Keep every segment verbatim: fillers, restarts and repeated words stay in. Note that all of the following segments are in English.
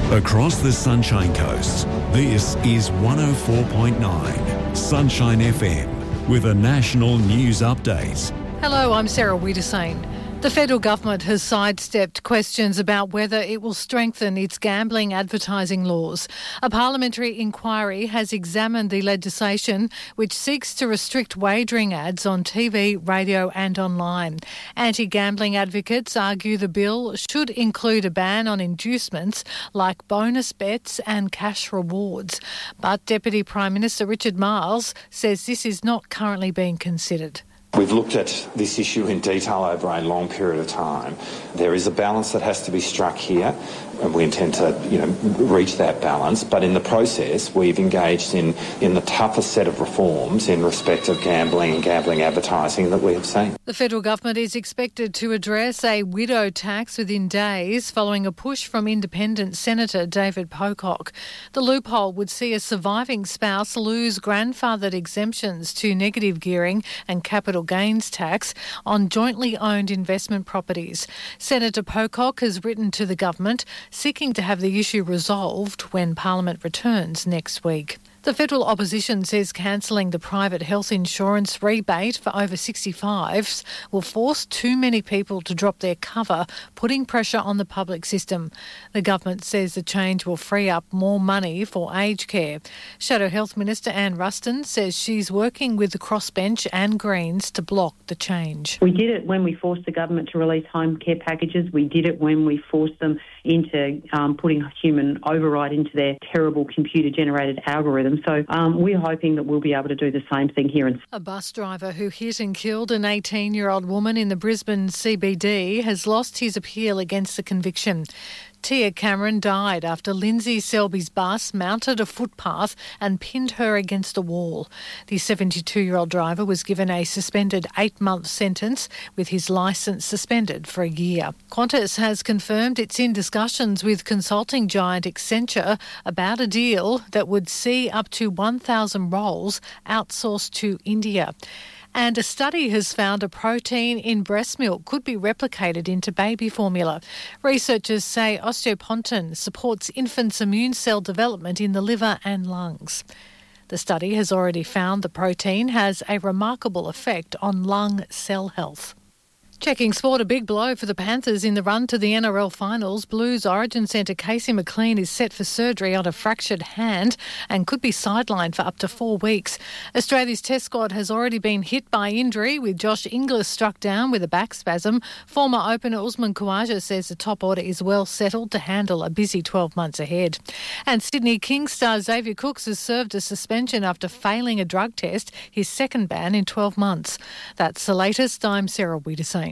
Across the Sunshine Coast, this is one oh four point nine Sunshine F M with a national news update. Hello, I'm Sarah Wiedersane. The federal government has sidestepped questions about whether it will strengthen its gambling advertising laws. A parliamentary inquiry has examined the legislation which seeks to restrict wagering ads on T V, radio and online. Anti-gambling advocates argue the bill should include a ban on inducements like bonus bets and cash rewards. But Deputy Prime Minister Richard Marles says this is not currently being considered. We've looked at this issue in detail over a long period of time. There is a balance that has to be struck here, and we intend to, you know, reach that balance. But in the process, we've engaged in, in the toughest set of reforms in respect of gambling and gambling advertising that we have seen. The federal government is expected to address a widow tax within days following a push from independent Senator David Pocock. The loophole would see a surviving spouse lose grandfathered exemptions to negative gearing and capital gains tax on jointly owned investment properties. Senator Pocock has written to the government seeking to have the issue resolved when Parliament returns next week. The federal opposition says cancelling the private health insurance rebate for over sixty-fives will force too many people to drop their cover, putting pressure on the public system. The government says the change will free up more money for aged care. Shadow Health Minister Anne Ruston says she's working with the Crossbench and Greens to block the change. We did it when we forced the government to release home care packages. We did it when we forced them into um, putting human override into their terrible computer-generated algorithms. So um, we're hoping that we'll be able to do the same thing here. A bus driver who hit and killed an eighteen-year-old woman in the Brisbane C B D has lost his appeal against the conviction. Tia Cameron died after Lindsay Selby's bus mounted a footpath and pinned her against a wall. The seventy-two-year-old driver was given a suspended eight-month sentence with his licence suspended for a year. Qantas has confirmed it's in discussions with consulting giant Accenture about a deal that would see up to one thousand roles outsourced to India. And a study has found a protein in breast milk could be replicated into baby formula. Researchers say osteopontin supports infants' immune cell development in the liver and lungs. The study has already found the protein has a remarkable effect on lung cell health. Checking sport, a big blow for the Panthers in the run to the N R L finals. Blues Origin centre Casey McLean is set for surgery on a fractured hand and could be sidelined for up to four weeks. Australia's test squad has already been hit by injury, with Josh Inglis struck down with a back spasm. Former opener Usman Khawaja says the top order is well settled to handle a busy twelve months ahead. And Sydney Kings star Xavier Cooks has served a suspension after failing a drug test, his second ban in twelve months. That's the latest. I'm Sarah Wiedersane.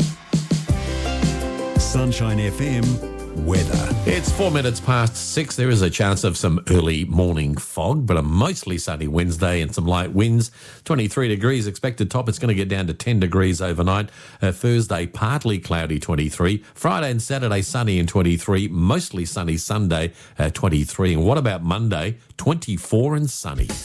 Sunshine F M weather. It's four minutes past six. There is a chance of some early morning fog, but a mostly sunny Wednesday and some light winds. twenty-three degrees expected top. It's going to get down to ten degrees overnight. Uh, Thursday, partly cloudy, twenty-three. Friday and Saturday, sunny and twenty-three. Mostly sunny Sunday, uh, twenty-three. And what about Monday? twenty-four and sunny.